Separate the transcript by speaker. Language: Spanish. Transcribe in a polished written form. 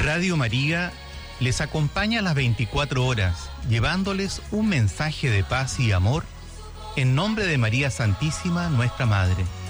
Speaker 1: Radio María les acompaña a las 24 horas, llevándoles un mensaje de paz y amor en nombre de María Santísima, nuestra Madre.